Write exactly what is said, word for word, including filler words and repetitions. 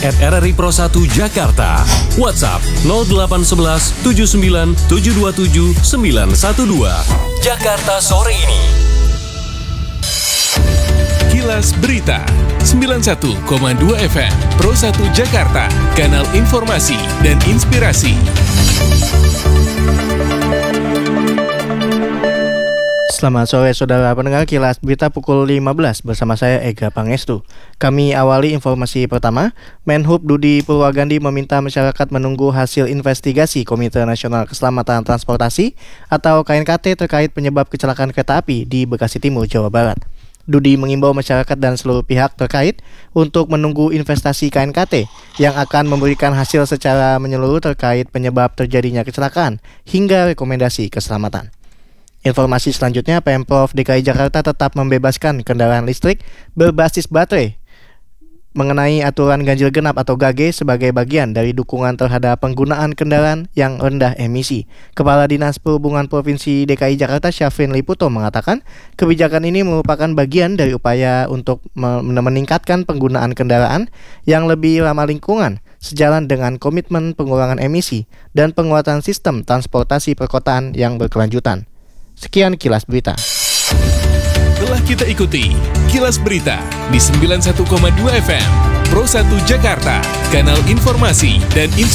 at r r i pro satu Jakarta. WhatsApp nol delapan satu satu tujuh sembilan tujuh dua tujuh sembilan satu dua. Jakarta sore ini. Kilas Berita sembilan puluh satu koma dua F M Pro satu Jakarta, kanal informasi dan inspirasi. Selamat sore saudara pendengar Kilas Berita pukul lima belas bersama saya Ega Pangestu. Kami awali informasi pertama. Menhub Budi Purwagandi meminta masyarakat menunggu hasil investigasi Komite Nasional Keselamatan Transportasi atau K N K T terkait penyebab kecelakaan kereta api di Bekasi Timur, Jawa Barat. Budi mengimbau masyarakat dan seluruh pihak terkait untuk menunggu investasi K N K T yang akan memberikan hasil secara menyeluruh terkait penyebab terjadinya kecelakaan hingga rekomendasi keselamatan. Informasi selanjutnya, Pemprov D K I Jakarta tetap membebaskan kendaraan listrik berbasis baterai mengenai aturan ganjil genap atau G A G sebagai bagian dari dukungan terhadap penggunaan kendaraan yang rendah emisi. Kepala Dinas Perhubungan Provinsi D K I Jakarta Syafrin Liputo mengatakan kebijakan ini merupakan bagian dari upaya untuk meningkatkan penggunaan kendaraan yang lebih ramah lingkungan sejalan dengan komitmen pengurangan emisi dan penguatan sistem transportasi perkotaan yang berkelanjutan. Sekian Kilas Berita. Telah kita ikuti Kilas Berita di sembilan puluh satu koma dua F M Pro satu Jakarta, kanal informasi dan inspirasi.